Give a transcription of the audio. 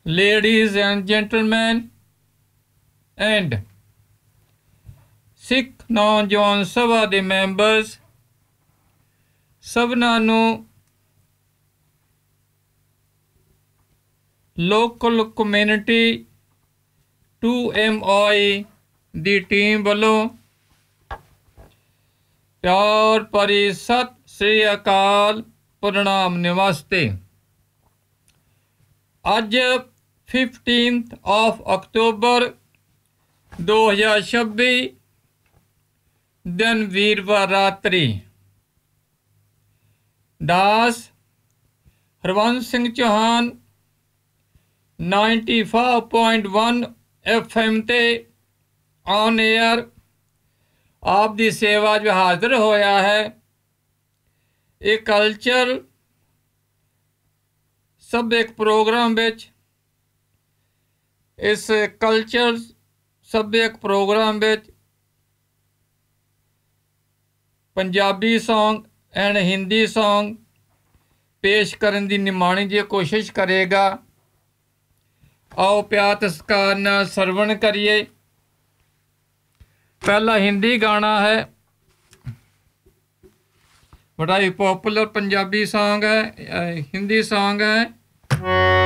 ladies and gentlemen, and ਸਿੱਖ ਨੌਜਵਾਨ ਸਭਾ ਦੇ members, ਸਭਨਾਂ ਨੂੰ ਲੋਕਲ ਕਮਿਊਨਿਟੀ 2MI ਦੀ ਟੀਮ ਵੱਲੋਂ ਪਿਆਰ ਭਰੀ ਸਤਿ ਸ੍ਰੀ ਅਕਾਲ, ਪ੍ਰਣਾਮ, ਨਮਸਤੇ। ਅੱਜ 15 ਅਕਤੂਬਰ 2026 दिन वीरवार रात्रि दास हरवंश सिंह चौहान 94.1 FM ते ऑन एयर आप दी सेवा जो हाजिर होया है। एक कल्चर सब एक प्रोग्राम विच इस कल्चर सब एक programme which Punjabi song and Hindi song पेश करने की निमाणी जी कोशिश करेगा। आओ प्यार सत्कार नाल सरवण करिए। पहला हिंदी गाना है, बड़ा ही पॉपुलर पंजाबी सॉन्ग है, हिंदी सॉन्ग है।